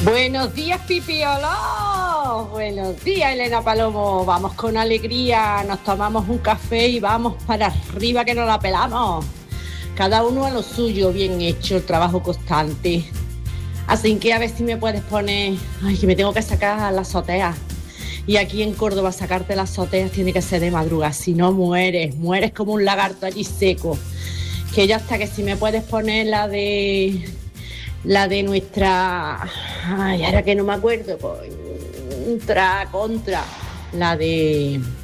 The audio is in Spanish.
Buenos días, Pipiolo. Buenos días, Elena Palomo. Vamos con alegría, nos tomamos un café y vamos para arriba que nos la pelamos. Cada uno a lo suyo, bien hecho, el trabajo constante. Así que a ver si me puedes poner... Ay, que me tengo que sacar la azotea. Y aquí en Córdoba sacarte las azoteas tiene que ser de madrugada, si no mueres como un lagarto allí seco. Que ya está, que si me puedes poner la de nuestra... Ay, ahora que no me acuerdo, contra, la de...